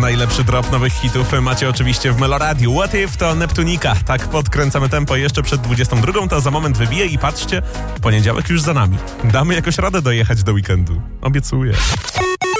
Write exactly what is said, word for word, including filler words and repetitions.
najlepszy drop nowych hitów macie oczywiście w Meloradiu. What If to Neptunika. Tak podkręcamy tempo jeszcze przed dwudziestą drugą, to za moment wybije i patrzcie, poniedziałek już za nami. Damy jakoś radę dojechać do weekendu. Obiecuję.